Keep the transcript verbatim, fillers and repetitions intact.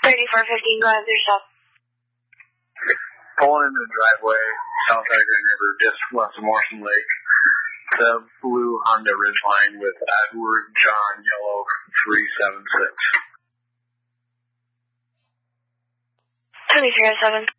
thirty-four fifteen, go ahead with your stop. Pulling into the driveway, south side of Grand River, just west of Morrison Lake. The blue Honda Ridgeline with Edward John Yellow three seven six. twenty-three oh seven.